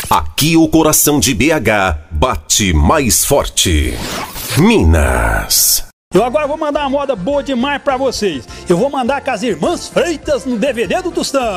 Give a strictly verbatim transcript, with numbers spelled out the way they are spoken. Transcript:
Aqui o coração de B H bate mais forte. Minas. Eu agora vou mandar uma moda boa demais pra vocês. Eu vou mandar com as Irmãs Freitas no D V D do Tostão.